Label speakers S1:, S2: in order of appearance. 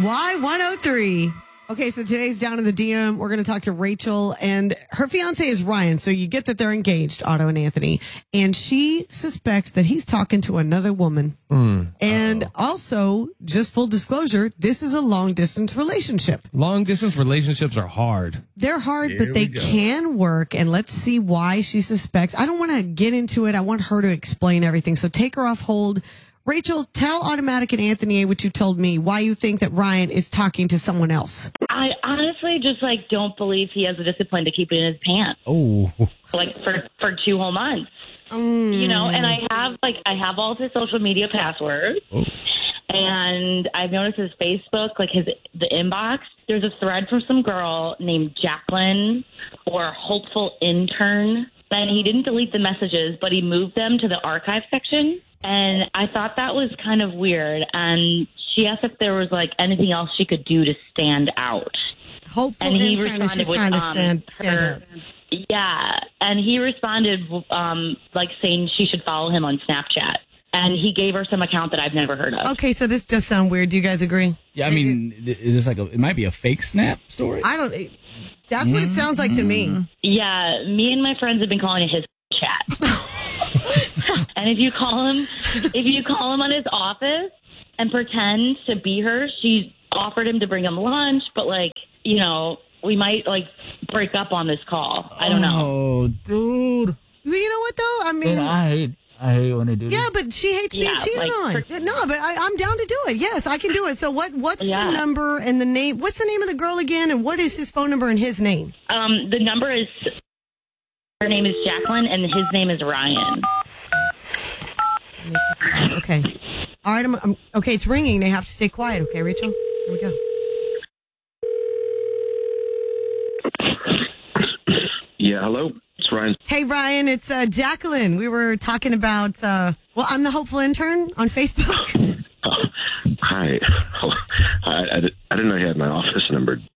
S1: Y103. Okay, so today's Down in the DM. We're going to talk to Rachel, and her fiance is Ryan. So you get that they're engaged, Otto and Anthony. And she suspects that he's talking to another woman. And also, just full disclosure, this is a long-distance relationship.
S2: Long-distance relationships are hard.
S1: They're hard, but they can work. And let's see why she suspects. I don't want to get into it. I want her to explain everything. So take her off hold. Rachel, tell Automatic and Anthony what you told me, why you think that Ryan is talking to someone else.
S3: I honestly just don't believe he has the discipline to keep it in his pants.
S2: Oh.
S3: For 2 whole months. And I have all of his social media passwords. Oh. And I've noticed his Facebook, the inbox. There's a thread from some girl named Jacqueline or Hopeful Intern. Then he didn't delete the messages, but he moved them to the archive section. And I thought that was kind of weird. And she asked if there was anything else she could do to stand out.
S1: Hopeful
S3: and he
S1: Intern is
S3: responded
S1: just
S3: with
S1: trying to stand out.
S3: Yeah, and he responded saying she should follow him on Snapchat. And he gave her some account that I've never heard of.
S1: Okay, so this does sound weird. Do you guys agree?
S4: Yeah, I mean, is this it might be a fake Snap story?
S1: That's what it sounds like to me.
S3: Yeah, me and my friends have been calling it his chat. And if you call him on his office and pretend to be her, she offered him to bring him lunch, but we might break up on this call. I don't know.
S4: Oh, dude.
S1: You know what though? I mean,
S4: I hate when they do this.
S1: Yeah, but she hates being cheated on. No, but I'm down to do it. Yes, I can do it. So what's the number and the name? What's the name of the girl again? And what is his phone number and his name?
S3: The number is, her name is Jacqueline and his name is Ryan.
S1: Okay. All right. Okay, it's ringing. They have to stay quiet. Okay, Rachel? Here we go.
S5: Yeah, hello. It's Ryan.
S1: Hey, Ryan. It's Jacqueline. We were talking about, I'm the Hopeful Intern on Facebook.
S5: Hi. I didn't know you had my office number.